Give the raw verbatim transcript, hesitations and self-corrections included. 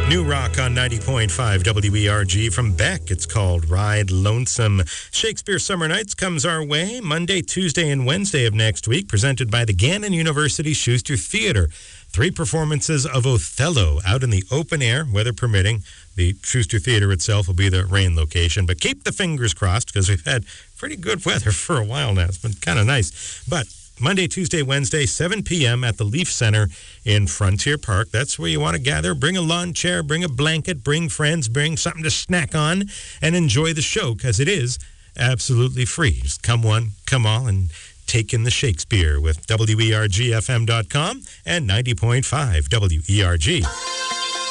New rock on ninety point five W E R G from Beck. It's called Ride Lonesome. Shakespeare Summer Nights comes our way Monday, Tuesday, and Wednesday of next week, presented by the Gannon University Schuster Theater. Three performances of Othello out in the open air, weather permitting. The Schuster Theater itself will be the rain location, but keep the fingers crossed because we've had pretty good weather for a while now. It's been kind of nice. But Monday, Tuesday, Wednesday, seven p.m. at the Leaf Center in Frontier Park. That's where you want to gather. Bring a lawn chair, bring a blanket, bring friends, bring something to snack on, and enjoy the show because it is absolutely free. Just come one, come all, and take in the Shakespeare with W E R G F M dot com and ninety point five W E R G.